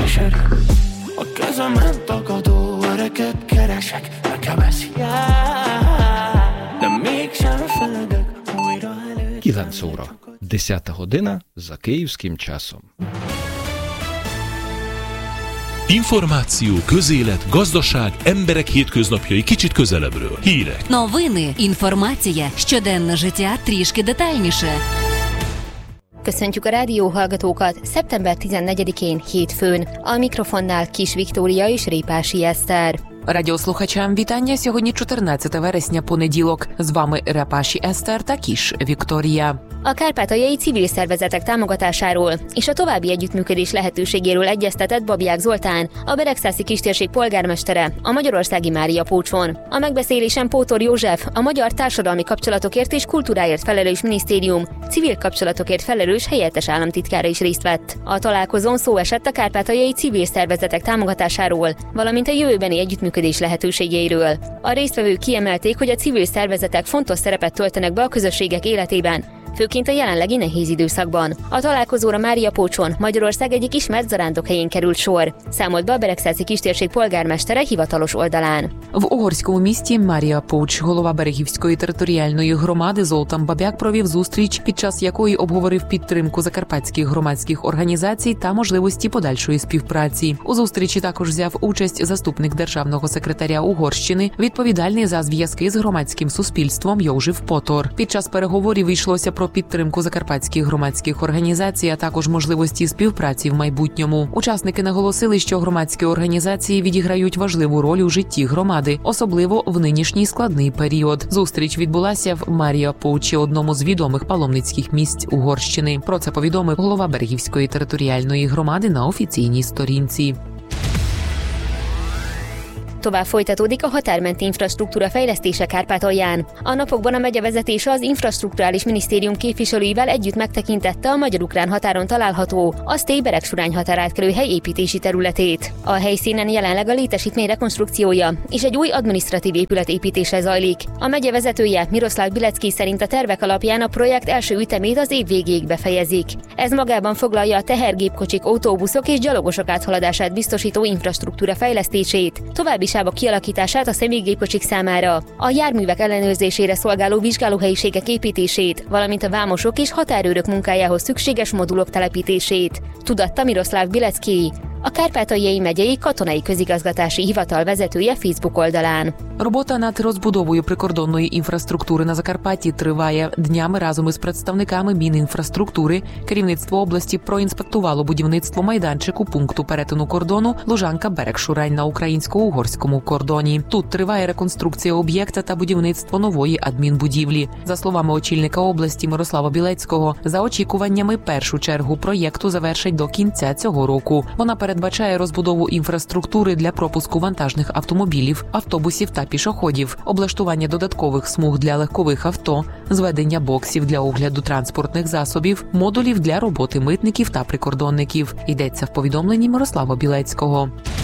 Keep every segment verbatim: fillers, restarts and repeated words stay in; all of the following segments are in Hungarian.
keserű. A kezemen tagadó öreket keresek, nekem ez hiány, de mégsem feledek újra elő. kilenc óra, десята година за київським часом. Információ, közélet, gazdaság, emberek hétköznapjai kicsit közelebbről. Hírek. Новини, інформація, щоденне життя трішки детальніше. Köszöntjük a rádióhallgatókat szeptember tizennegyedikén hétfőn. A mikrofonnál Kis Viktória és Répási Eszter. Радіослухачам вітання. Сьогодні чотирнадцяте вересня, понеділок. З вами Репаші Eszter та Kis Viktória. A kárpátaljai civil szervezetek támogatásáról és a további együttműködés lehetőségéről egyeztetett Babiák Zoltán, a Beregszászi kistérség polgármestere, a magyarországi Mária Pócson. A megbeszélésen Pótor József, a Magyar Társadalmi Kapcsolatokért és Kultúráért felelős minisztérium civil kapcsolatokért felelős helyettes államtitkára is részt vett. A találkozón szó esett a kárpátaljai civil szervezetek támogatásáról, valamint a jövőbeni együttműködés lehetőségeiről. A résztvevők kiemelték, hogy a civil szervezetek fontos szerepet töltenek be a közösségek életében, főként a jelenlegi nehéz időszakban. A találkozóra Mária Pócson, Magyarország egyik ismert zarándokhelyén került sor, számolt be a Beregszászi kistérség polgármestere hivatalos oldalán. В угорському місті Марія Поуч, голова Берегівської територіальної громади Золтан Бабяк провів зустріч, під час якої обговорив підтримку закарпатських громадських організацій та можливості подальшої співпраці. У зустрічі також взяв участь заступник державного секретаря Угорщини, відповідальний за зв'язки з громадським суспільством Йожеф Потор. Під час переговорів йшлося про підтримку закарпатських громадських організацій, а також можливості співпраці в майбутньому. Учасники наголосили, що громадські організації відіграють важливу роль у житті громади, особливо в нинішній складний період. Зустріч відбулася в Марія Поучі, одному з відомих паломницьких місць Угорщини. Про це повідомив голова Берегівської територіальної громади на офіційній сторінці. Tovább folytatódik a határmenti infrastruktúra fejlesztése Kárpátalján. A napokban a megye vezetése az infrastrukturális minisztérium képviselőivel együtt megtekintette a magyar-ukrán határon található Asztély-Beregsurány határátkelőhely építési területét. A helyszínen jelenleg a létesítmény rekonstrukciója és egy új adminisztratív épület építése zajlik. A megye vezetője, Miroszláv Bilecki szerint a tervek alapján a projekt első ütemét az év végéig befejezik. Ez magában foglalja a tehergépkocsik, autóbuszok és gyalogosok áthaladását biztosító infrastruktúra fejlesztését, további sávok kialakítását a személygépkocsik számára, a járművek ellenőrzésére szolgáló vizsgálóhelyiségek építését, valamint a vámosok és határőrök munkájához szükséges modulok telepítését, tudatta Miroszláv Bilecki, a Kárpátaljai megyei katonai közigazgatási hivatal vezetője Facebook oldalán. Робота над розбудовою прикордонної інфраструктури на Закарпатті триває. Днями разом із представниками Мінінфраструктури керівництво області проінспектувало будівництво майданчику пункту перетину кордону Лужанка-Берегшурань на українсько-угорському кордоні. Тут триває реконструкція об'єкта та будівництво нової адмінбудівлі. За словами очільника області Мирослава Білецького, за очікуваннями першу чергу проєкту завершать до кінця цього року. Вона передбачає розбудову інфраструктури для пропуску вантажних автомобілів, автобусів та пішоходів, облаштування додаткових смуг для легкових авто, зведення боксів для огляду транспортних засобів, модулів для роботи митників та прикордонників. Йдеться в повідомленні Мирослава Білецького.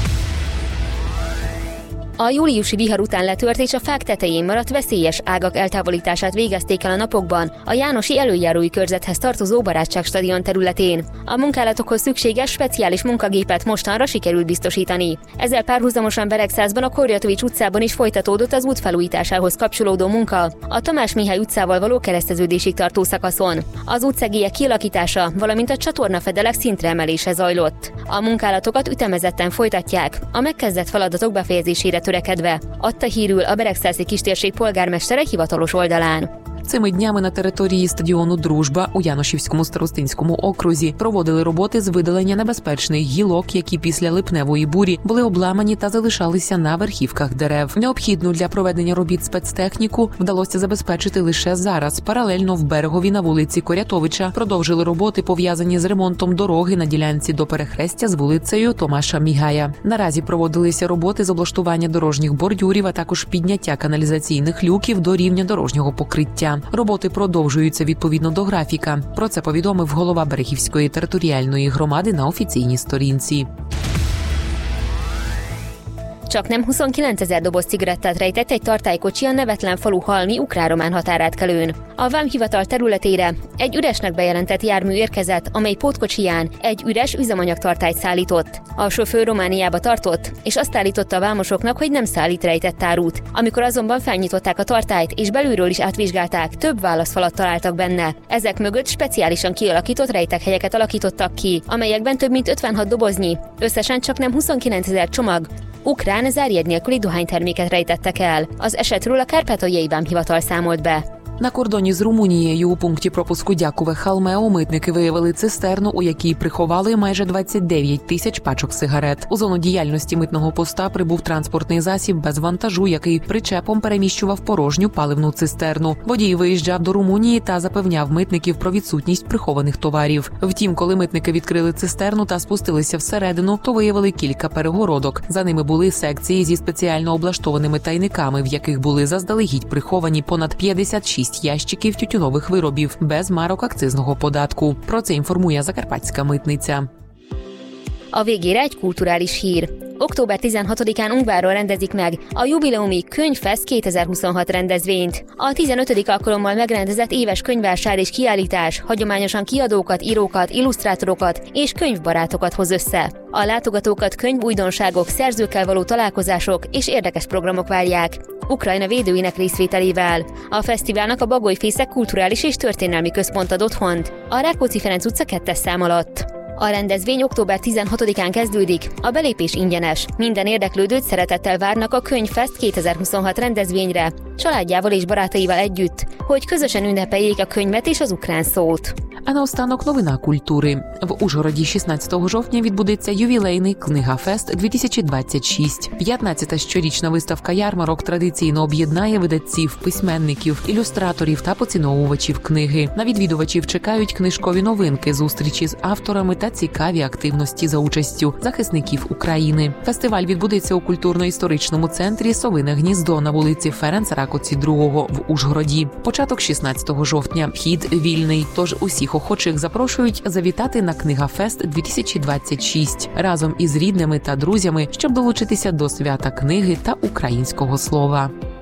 A júliusi vihar után letört és a fák tetején maradt veszélyes ágak eltávolítását végezték el a napokban a Jánosi előjárói körzethez tartozó Barátságstadion területén. A munkálatokhoz szükséges speciális munkagépet mostanra sikerült biztosítani. Ezzel párhuzamosan Beregszászban a Korjatovics utcában is folytatódott az út felújításához kapcsolódó munka, a Tamás Mihály utcával való kereszteződésig tartó szakaszon. Az útszegélyek kialakítása, valamint a csatornafedelek szintre emelése zajlott. A munkálatokat ütemezetten folytatják, a megkezdett feladatok befejezésére törekedve, adta hírül a Beregszászi kistérség polgármestere hivatalos oldalán. Цими днями на території стадіону «Дружба» у Яношівському старостинському окрузі проводили роботи з видалення небезпечних гілок, які після липневої бурі були обламані та залишалися на верхівках дерев. Необхідну для проведення робіт спецтехніку вдалося забезпечити лише зараз. Паралельно в Берегові на вулиці Корятовича продовжили роботи, пов'язані з ремонтом дороги на ділянці до перехрестя з вулицею Томаша Мігая. Наразі проводилися роботи з облаштування дорожніх бордюрів, а також підняття каналізаційних люків до рівня дорожнього покриття. Роботи продовжуються відповідно до графіка. Про це повідомив голова Берегівської територіальної громади на офіційній сторінці. Csaknem huszonkilencezer doboz cigarettát rejtett egy tartálykocsi a nevetlen falu halmi ukrán-román határátkelőn. A vámhivatal területére egy üresnek bejelentett jármű érkezett, amely pótkocsiján egy üres üzemanyagtartályt szállított. A sofőr Romániába tartott, és azt állította a vámosoknak, hogy nem szállít rejtett árut. Amikor azonban felnyitották a tartályt és belülről is átvizsgálták, több válaszfalat találtak benne. Ezek mögött speciálisan kialakított rejtekhelyeket alakítottak ki, amelyekben több mint ötvenhat doboznyi, összesen csaknem huszonkilencezer csomag ukrán zárjegy nélküli dohányterméket rejtettek el. Az esetről a Kárpátaljai Vámhivatal számolt be. На кордоні з Румунією у пункті пропуску Дякове-Халмео митники виявили цистерну, у якій приховали майже двадцять дев'ять тисяч пачок сигарет. У зону діяльності митного поста прибув транспортний засіб без вантажу, який причепом переміщував порожню паливну цистерну. Водій виїжджав до Румунії та запевняв митників про відсутність прихованих товарів. Втім, коли митники відкрили цистерну та спустилися всередину, то виявили кілька перегородок. За ними були секції зі спеціально облаштованими тайниками, в яких були заздалегідь приховані понад п'ятдесят шість ящиків тютюнових виробів без марок акцизного податку. Про це інформує Закарпатська митниця. A végére egy kulturális hír. október tizenhatodikán Ungvárról rendezik meg a jubileumi Könyvfest kétezer-huszonhat rendezvényt. A tizenötödik alkalommal megrendezett éves könyvvásár és kiállítás hagyományosan kiadókat, írókat, illusztrátorokat és könyvbarátokat hoz össze. A látogatókat könyvújdonságok, szerzőkkel való találkozások és érdekes programok várják, Ukrajna védőinek részvételével. A fesztiválnak a Bagolyfészek kulturális és történelmi központ ad otthont, a Rákóczi Ferenc utca kettes szám alatt. A rendezvény október tizenhatodikán kezdődik, a belépés ingyenes. Minden érdeklődőt szeretettel várnak a Könyvfest kétezer-huszonhat rendezvényre, családjával és barátaival együtt, hogy közösen ünnepeljék a könyvet és az ukrán szót. А наостанок новина культури. В Ужгороді шістнадцятого жовтня відбудеться ювілейний Книгафест дві тисячі двадцять шість. п'ятнадцята щорічна виставка ярмарок традиційно об'єднає видавців, письменників, ілюстраторів та поціновувачів книги. На відвідувачів чекають книжкові новинки, зустрічі з авторами та цікаві активності за участю захисників України. Фестиваль відбудеться у культурно-історичному центрі «Совине гніздо» на вулиці Ференца Ракоці другого в Ужгороді. Початок шістнадцятого жовтня. Вхід вільний, тож усіх охочих запрошують завітати на Книгафест дві тисячі двадцять шість разом із рідними та друзями, щоб долучитися до свята книги та українського слова.